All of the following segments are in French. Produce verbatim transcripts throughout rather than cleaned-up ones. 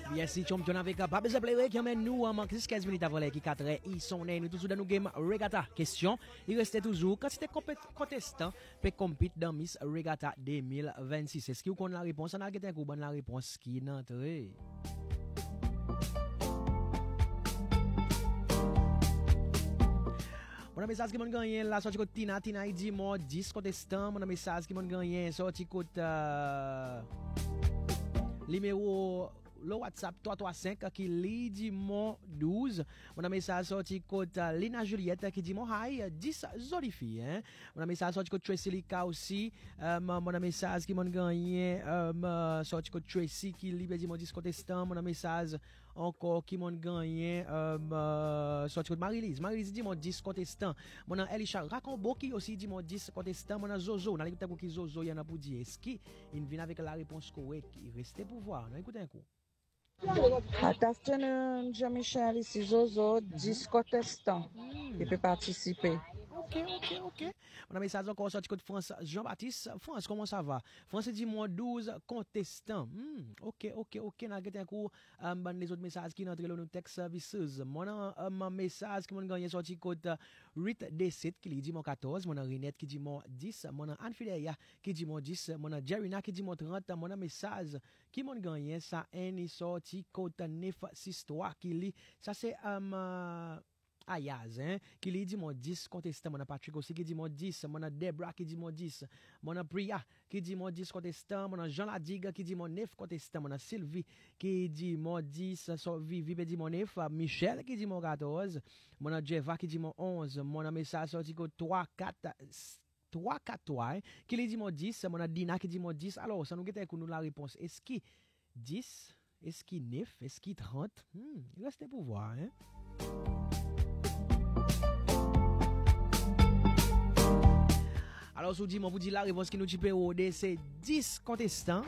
Bien si chom chon avec pas besoin de pleurer qui emmène nous en manque quinze minutes avant les quatre heures ils sont nés nous toujours dans nous game regatta question il restait toujours quand c'était contestant peut compete dans Miss Regatta deux mille vingt-six est-ce que vous connaissez la réponse on a gagné un la réponse qui n'entre mon message qui m'a gagné la sortie côté Tina Tina il dit moi dix contestant mon message qui m'a gagné sortie côté numéro le WhatsApp trois trois cinq qui lit dit mon douze mon message sorti côté Lina Juliette qui dit mon hi dix Zolifi hein mon message sorti côté Tracy Lika aussi euh, mon message qui m'a gagné euh, sorti côté Tracy qui lit dit mon dix contestant mon message encore qui m'a gagné euh, sorti côté Marie-Lise Marie-Lise dit mon dix contestant mon Elisha Rakombo qui aussi dit mon dix contestant mon Zozo on a écouté qui Zozo y en a pour dire est-ce qu'il vient avec la réponse correcte il restait pour voir on écoutez un coup. Good afternoon, Jean-Michel, ici Zozo, dix contestants qui peut participer. Ok, ok, ok. On a un message encore sorti de France. Jean-Baptiste, France, comment ça va? France dit moi douze contestants. Hmm, ok, ok, ok. On a un coup um, les autres messages qui n'entrent dans nos tech services. Mon un message qui m'a gagné sorti code Rit D sept qui dit mon quatorze. Mon Renette qui dit mon dix. Mon Anfidelia qui dit mon dix. Mon Jerina qui dit mon trente. Mon message qui m'a gagné ça est sorti code neuf six trois qui lit. Ça c'est um, uh, Ayaz, hein, qui lui dit mon dix contestant, mon Patrick aussi qui dit mon dix, mon Debra qui dit mon dix, mon Priya qui dit mon dix contestant, mon Jean Ladiga qui dit mon neuf contestant, mon Sylvie qui dit mon dix, so, Vivi qui dit mon neuf, Michel qui dit mon quatorze, mon Jeva qui dit mon onze, mon message sorti que trois quatre trois quatre trois, hein, qui lui dit mon dix, mon Dina qui dit mon dix. Alors, ça nous guette nous la réponse. Est-ce qu'il dix, est-ce qu'il neuf, est-ce qu'il trente? Hmm, il reste pour voir, hein. Alors, si vous vous dites la réponse qui nous dit P O D, c'est dix contestants.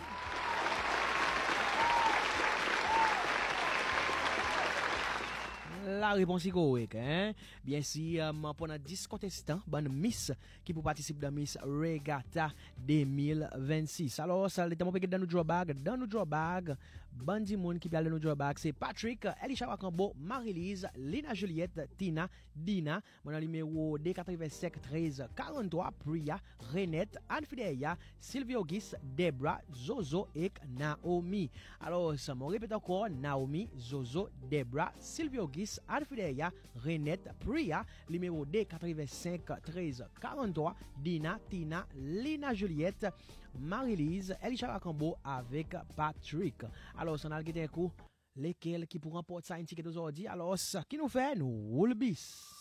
La réponse est correcte, hein? Bien si euh, pendant dix contestants, bonne Miss qui pour participer dans Miss Regatta deux mille vingt-six. Alors, ça l'état mon dans nos drawbag, dans nos drawbag, bandi moun qui parle dans nos drawbag, c'est Patrick, Elisha Wakambo, Marie-Lise, Lina Juliette, Tina, Dina, mon numéro D quatre-vingt-cinq treize quarante-trois, Priya, Renette, Anfidelia, Sylvie Auguste, Debra, Zozo et Naomi. Alors, ça me répète encore, Naomi, Zozo, Debra, Sylvie Auguste, Alfideya, Renette, Priya, numéro D quatre-vingt-cinq treize quarante-trois, Dina, Tina, Lina Juliette, Marie-Lise, Elisha Wakambo avec Patrick. Alors, ça n'a pas été un coup, lesquels qui pourront remporter ça un ticket aujourd'hui. Alors, ça qui nous fait, nous roule bis.